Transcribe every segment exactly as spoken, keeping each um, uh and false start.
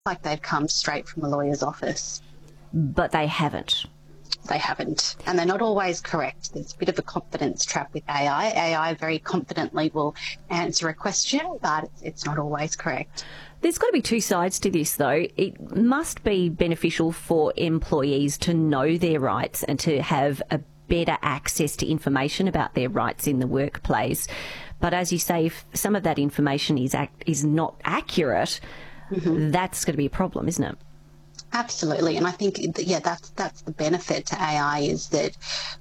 like they've come straight from a lawyer's office. But they haven't. They haven't. And they're not always correct. There's a bit of a confidence trap with A I. A I very confidently will answer a question, but it's not always correct. There's got to be two sides to this, though. It must be beneficial for employees to know their rights and to have a better access to information about their rights in the workplace. But as you say, if some of that information is ac- is not accurate, mm-hmm. that's going to be a problem, isn't it? Absolutely. And I think, yeah, that's that's the benefit to A I, is that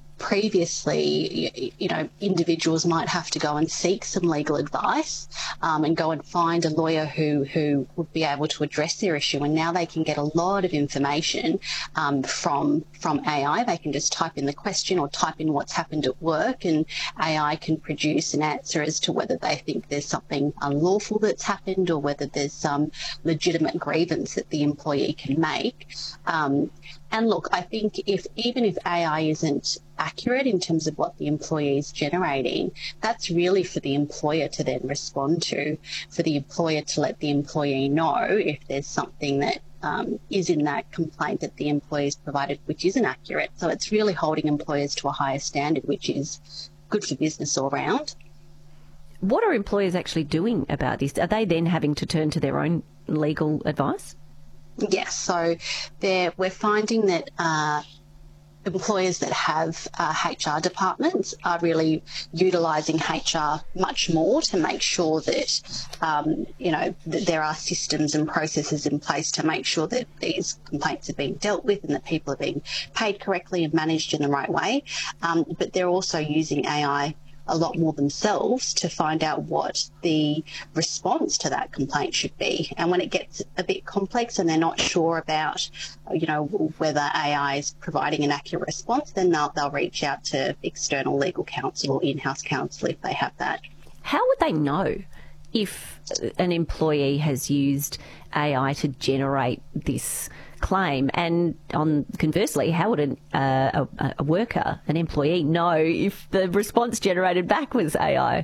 previously, you know, individuals might have to go and seek some legal advice um, and go and find a lawyer who, who would be able to address their issue. And now they can get a lot of information um, from from A I. They can just type in the question or type in what's happened at work, and A I can produce an answer as to whether they think there's something unlawful that's happened or whether there's some legitimate grievance that the employee can make. Um, And look, I think if even if A I isn't accurate in terms of what the employee is generating, that's really for the employer to then respond to, for the employer to let the employee know if there's something that um, is in that complaint that the employee's provided which isn't accurate. So it's really holding employers to a higher standard, which is good for business all round. What are employers actually doing about this? Are they then having to turn to their own legal advice? Yes, so there, we're finding that uh, employers that have uh, H R departments are really utilising H R much more to make sure that, um, you know, that there are systems and processes in place to make sure that these complaints are being dealt with and that people are being paid correctly and managed in the right way. Um, but they're also using A I a lot more themselves to find out what the response to that complaint should be. And when it gets a bit complex and they're not sure about, you know, whether A I is providing an accurate response, then they'll, they'll reach out to external legal counsel or in-house counsel if they have that. How would they know if an employee has used A I to generate this claim? And on conversely, how would an, uh, a, a worker, an employee, know if the response generated back was A I?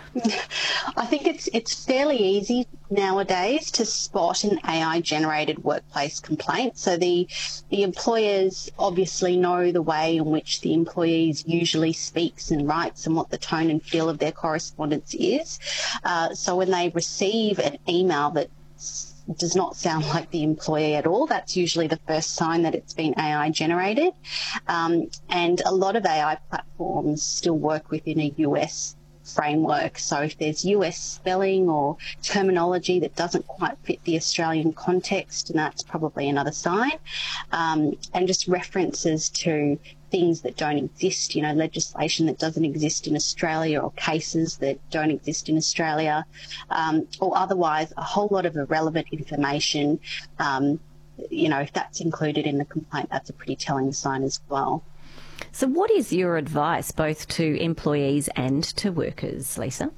I think it's it's fairly easy nowadays to spot an A I-generated workplace complaint. So the the employers obviously know the way in which the employees usually speaks and writes and what the tone and feel of their correspondence is. Uh, so when they receive an email that does not sound like the employee at all, that's usually the first sign that it's been A I generated. Um, and a lot of A I platforms still work within a U S framework. So if there's U S spelling or terminology that doesn't quite fit the Australian context, and that's probably another sign. Um, and just references to things that don't exist, you know, legislation that doesn't exist in Australia or cases that don't exist in Australia, um, or otherwise a whole lot of irrelevant information. Um, you know, if that's included in the complaint, that's a pretty telling sign as well. So what is your advice both to employees and to workers, Lisa?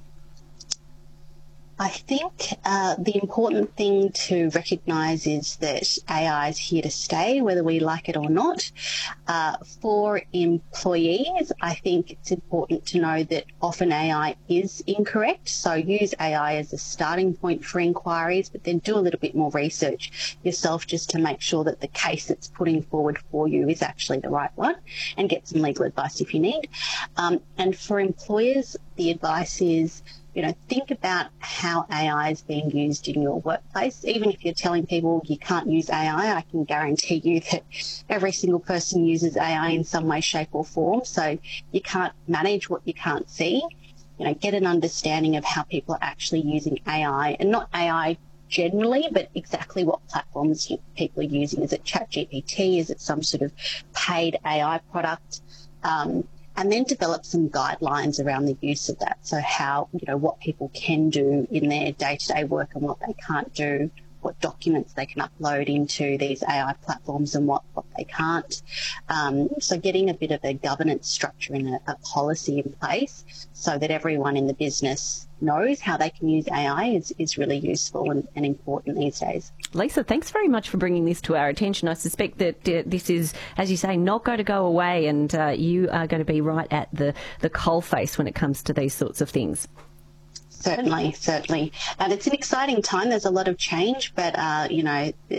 I think uh, the important thing to recognise is that A I is here to stay, whether we like it or not. Uh, for employees, I think it's important to know that often A I is incorrect. So use A I as a starting point for inquiries, but then do a little bit more research yourself just to make sure that the case it's putting forward for you is actually the right one, and get some legal advice if you need. Um, and for employers, the advice is, you know, think about how A I is being used in your workplace. Even if you're telling people you can't use A I, I can guarantee you that every single person uses A I in some way, shape or form. So you can't manage what you can't see. You know, get an understanding of how people are actually using A I, and not A I generally, but exactly what platforms people are using. Is it ChatGPT? Is it some sort of paid A I product? Um, and then develop some guidelines around the use of that. So how, you know, what people can do in their day-to-day work and what they can't do, what documents they can upload into these A I platforms and what, what they can't. Um, so getting a bit of a governance structure and a, a policy in place so that everyone in the business knows how they can use A I is, is really useful and, and important these days. Lisa, thanks very much for bringing this to our attention. I suspect that uh, this is, as you say, not going to go away, and uh, you are going to be right at the, the coalface when it comes to these sorts of things. Certainly, certainly. And it's an exciting time. There's a lot of change, but, uh, you know,